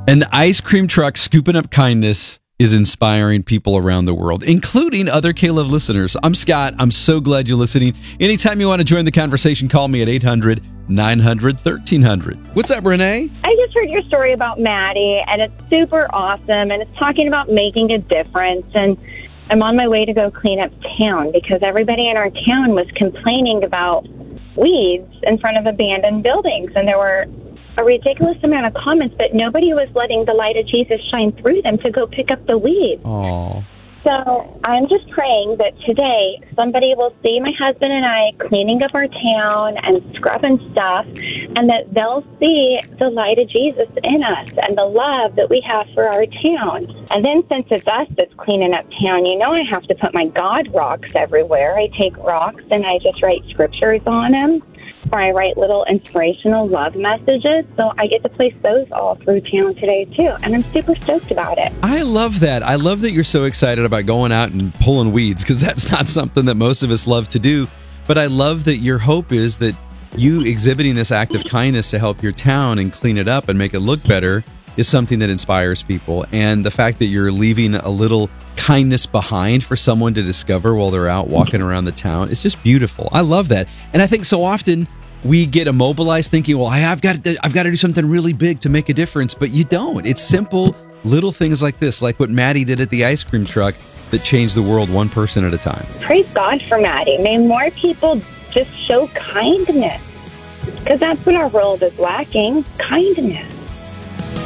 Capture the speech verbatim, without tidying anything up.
An ice cream truck scooping up kindness is inspiring people around the world, including other K-Love listeners. I'm Scott. I'm so glad you're listening. Anytime you want to join the conversation, call me at eight hundred, nine hundred, thirteen hundred. What's up, Renee? I just heard your story about Maddie, and it's super awesome, and it's talking about making a difference. And I'm on my way to go clean up town because everybody in our town was complaining about weeds in front of abandoned buildings, and there were a ridiculous amount of comments, but nobody was letting the light of Jesus shine through them to go pick up the weeds. Aww. So I'm just praying that today somebody will see my husband and I cleaning up our town and scrubbing stuff, and that they'll see the light of Jesus in us and the love that we have for our town. And then since it's us that's cleaning up town, you know I have to put my God rocks everywhere. I take rocks and I just write scriptures on them. Or I write little inspirational love messages, so I get to place those all through town today, too, and I'm super stoked about it. I love that. I love that you're so excited about going out and pulling weeds, because that's not something that most of us love to do, but I love that your hope is that you exhibiting this act of kindness to help your town and clean it up and make it look better is something that inspires people, and the fact that you're leaving a little kindness behind for someone to discover while they're out walking around the town is just beautiful. I love that. And I think so often we get immobilized thinking, well, I have got to, I've got to do something really big to make a difference, but you don't. It's simple little things like this, like what Maddie did at the ice cream truck, that changed the world one person at a time. Praise God for Maddie. May more people just show kindness, because that's what our world is lacking, kindness.